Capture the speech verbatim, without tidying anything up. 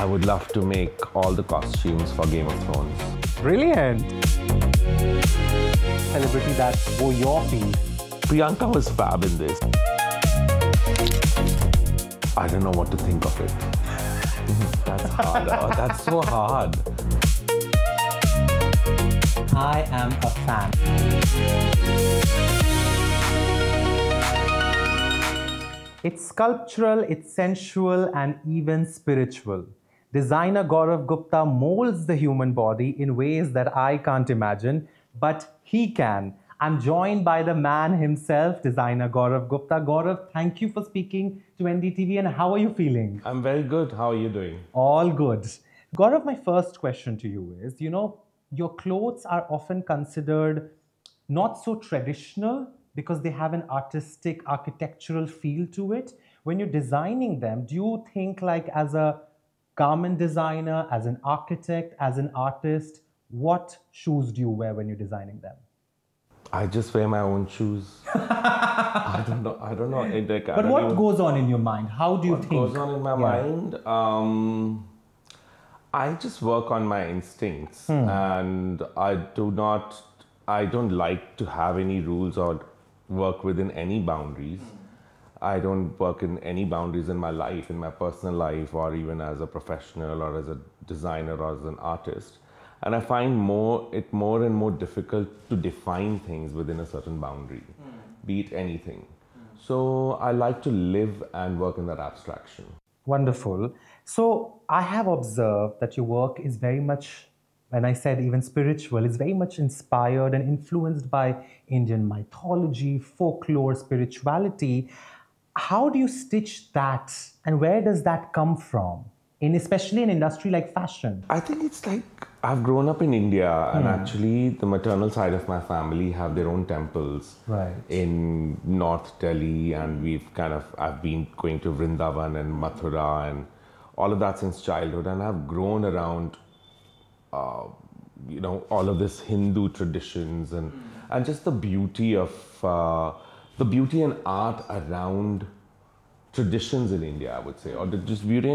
would love to make all the costumes for Game of Thrones. Brilliant. Celebrity that wore your piece. Priyanka was fab in this. I don't know what to think of it. That's hard. Oh, that's so hard. I am a fan. It's sculptural, it's sensual, and even spiritual. Designer Gaurav Gupta molds the human body in ways that I can't imagine, but he can. I'm joined by the man himself, designer Gaurav Gupta. Gaurav, thank you for speaking to N D T V, and how are you feeling? I'm very good. How are you doing? All good. Gaurav, my first question to you is, you know, your clothes are often considered not so traditional because they have an artistic, architectural feel to it. When you're designing them, do you think, like, as a garment designer, as an architect, as an artist, what shoes do you wear when you're designing them? I just wear my own shoes. I don't know. I don't know. It, like, But what even... goes on in your mind? How do you what think? What goes on in my yeah. mind? Um, I just work on my instincts, hmm. and I do not. I don't like to have any rules or work within any boundaries. I don't work in any boundaries in my life, in my personal life, or even as a professional or as a designer or as an artist. And I find more it more and more difficult to define things within a certain boundary, mm. be it anything. Mm. So I like to live and work in that abstraction. Wonderful. So I have observed that your work is very much, when I said even spiritual, is very much inspired and influenced by Indian mythology, folklore, spirituality. How do you stitch that, and where does that come from? In especially an industry like fashion? I think it's like, I've grown up in India, and hmm. actually the maternal side of my family have their own temples right. in North Delhi, and we've kind of, I've been going to Vrindavan and Mathura and all of that since childhood, and I've grown around, uh, you know, all of this Hindu traditions and, mm. and just the beauty of, uh, the beauty and art around traditions in India, I would say, or the just beauty